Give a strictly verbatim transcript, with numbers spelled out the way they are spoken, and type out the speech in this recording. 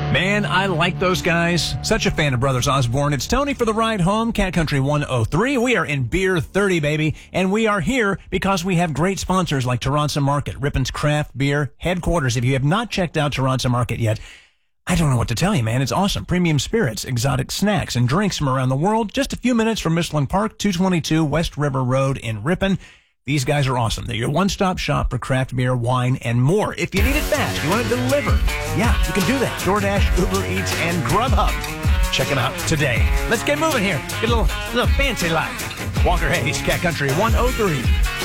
Man, I like those guys. Such a fan of Brothers Osborne. It's Tony for the ride home, Cat Country one oh three. We are in Beer thirty, baby, and we are here because we have great sponsors like Taransa Market, Rippon's Craft Beer headquarters. If you have not checked out Taransa Market yet, I don't know what to tell you, man. It's awesome. Premium spirits, exotic snacks, and drinks from around the world. Just a few minutes from Michelin Park, two twenty-two West River Road in Ripon. These guys are awesome. They're your one-stop shop for craft beer, wine, and more. If you need it fast, you want it delivered, yeah, you can do that. DoorDash, Uber Eats, and Grubhub. Check them out today. Let's get moving here. Get a little, little fancy life. Walker Hayes, Cat Country one oh three.